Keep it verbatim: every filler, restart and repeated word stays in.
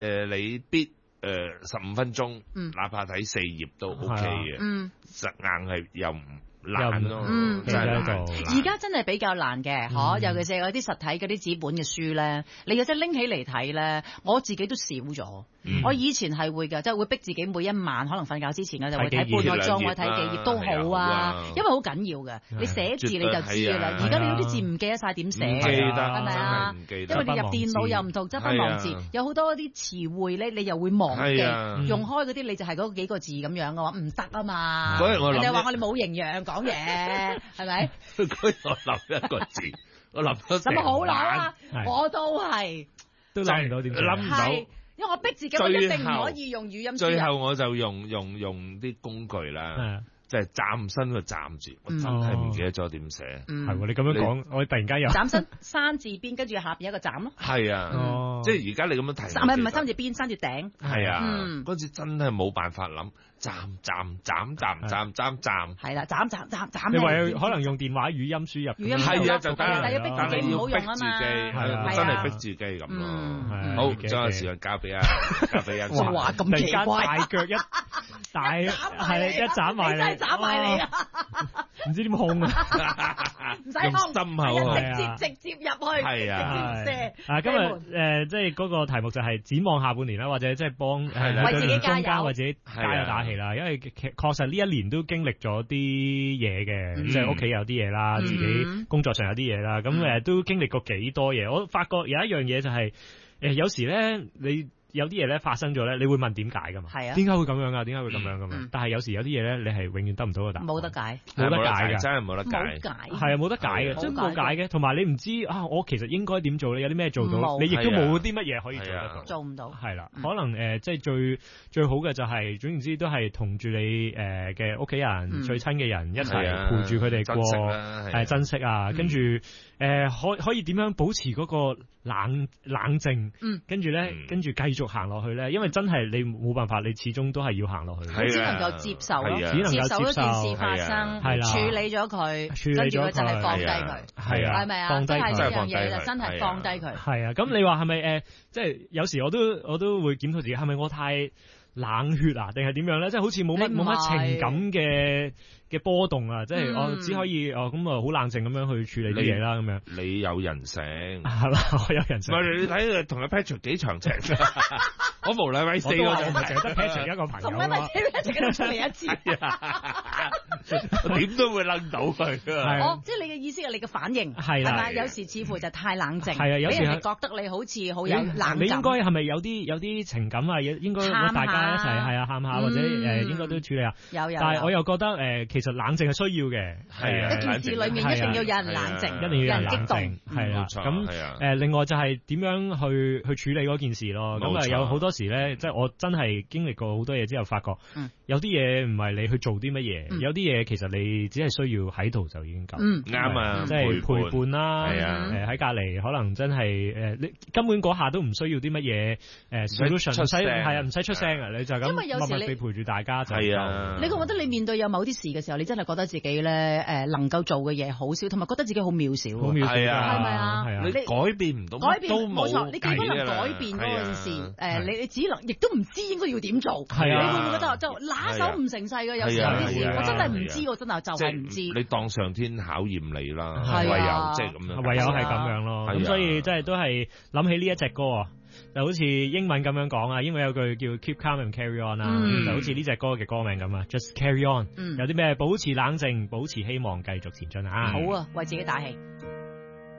誒你必誒十五分鐘，哪怕睇四頁都 OK 嘅， 嗯， 實硬係又唔難咯， 嗯， 真係難。 而家真係比較難嘅，嗬、嗯，尤其是嗰啲實體嗰啲紙本嘅書咧，你有隻拎起嚟睇咧，我自己都少咗。嗯、我以前係會㗎，即係會逼自己每一晚可能瞓覺之前咧就會睇半個鐘，我睇幾頁都好啊，啊因為好緊要嘅。你寫字你就知㗎啦，而家、啊、你有啲字唔記得晒點寫， 記得係咪啊？因為你入電腦又唔同，執筆忘字，啊、有好多啲詞彙咧，你又會忘記，啊、用開嗰啲你就係嗰幾個字咁樣嘅話，唔得啊嘛。 嗰日我諗， 人哋話我哋冇營養講嘢，係咪？ 嗰日我諗一個字，我諗咗成晚。咁好諗啊！ 我都係都諗唔到點諗唔到。 因為我逼自己，我一定唔可以用語音。 最後我就用用用啲工具啦，即係嶄新個嶄字，我真係唔記得咗點寫。 係喎，你咁樣講，我突然間又嶄新山字邊，跟住下邊一個嶄咯。 係啊，即係而家你咁樣提， 唔係唔係山字邊，山字頂。 係啊，嗰次真係冇辦法諗，嶄嶄嶄嶄嶄嶄嶄。係啦，嶄嶄嶄嶄。 你話可能用電話語音輸入， 語音係啊，就得， 但係要逼自己唔好用啊嘛。 係真係逼自己咁咯。好，將個時間交俾阿交俾阿。 哇，咁奇怪， 大腳一大係一斬埋你， 真係斬埋你啊！ 唔知點控啊！ 唔使控， 心口啊！直接直接入去， 係啊！ 直接射。 啊，今日誒，即係嗰個題目就係展望下半年啦，或者即係幫誒為自己加油， 為自己加油打氣啦。因為確實呢一年都經歷咗啲嘢嘅，即係屋企有啲嘢啦，自己工作上有啲嘢啦，咁誒都經歷過幾多嘢。我發覺有一樣嘢就係誒，有時咧你。有啲嘢咧發生咗咧，你會問點解噶嘛？係啊，點解會咁樣啊？點解會咁樣噶嘛？嗯、但係有時有啲嘢咧，你係永遠得唔到個答案。 冇得解， 冇得解嘅， 真係冇得解。 冇解， 係啊，冇得解嘅，真冇解嘅。同埋你唔知啊，我其實應該點做咧？有啲咩做到？你亦都冇啲乜嘢可以做得到。 做唔到。 係啦，可能誒，即係最最好嘅就係，總言之都係同住你誒嘅屋企人、最親嘅人一齊陪住佢哋過，係珍惜啊。跟住誒，可可以點樣保持嗰個冷冷靜？跟住咧，跟住繼續行落去咧，因為真係你冇辦法，你始終都係要行落去。 你只能夠接受咯， 只能夠接受嗰件事發生，處理咗佢，跟住佢真係放低佢，係啊，係咪啊？ 放低佢， 真係呢樣嘢就真係放低佢。 係啊，咁你話係咪誒？即係有時我都我都會檢討自己，係咪我太冷血啊？定係點樣咧？即係好似冇乜冇乜情感嘅嘅波動啊！即係我只可以哦咁啊，好冷靜咁樣去處理啲嘢啦，咁樣。 你有人性係嘛？我有人性。 唔係你睇同阿 Patrick 幾長情？我無禮位四個就淨係得 Patrick 一個朋友咯。 同 Patrick 出嚟一次， 點都會掕到佢。 哦，即係你嘅意思係你嘅反應係啦，係咪？有時似乎就太冷靜， 係啊，有時俾人哋覺得你好似好有冷感。 你應該係咪有啲有啲情感啊？應該大家一齊係啊，喊下或者誒應該都處理下。 有有。但係我又覺得誒其實冷靜係需要嘅， 係啊， 一件事裏面一定要有人冷靜， 一定要有人冷靜，係啦。咁誒，另外就係點樣去去處理嗰件事咯。咁啊，有好多時咧，即係我真係經歷過好多嘢之後，發覺有啲嘢唔係你去做啲乜嘢，有啲嘢其實你只係需要喺度就已經夠。 啱啊， 即係陪伴啦，誒喺隔離，可能真係誒你根本嗰下都唔需要啲乜嘢誒 solution，唔使係啊，唔使出聲啊，你就咁默默地陪住大家就夠。 你覺唔覺得你面對有某啲事嘅時候，你真係覺得自己咧誒能夠做嘅嘢好少，同埋覺得自己好渺小， 好渺小， 係啊， 係咪啊？ 你改變唔到， 改變冇錯，你冇既不能改變嗰件事，誒你你只能亦都唔知應該要點做， 係啊， 你會唔會覺得就拿手唔成勢嘅？有時有啲事我真係唔知，我真係就係唔知。 你當上天考驗你啦， 唯有即係咁樣， 唯有係咁樣咯。咁所以即係都係諗起呢一隻歌啊，就好似英文咁樣講啊，英文有句叫 Keep Calm and Carry On 啦，就好似呢隻歌嘅歌名咁啊 ，Just Carry On。有啲咩保持冷靜，保持希望，繼續前進啊！ 好啊，為自己打氣。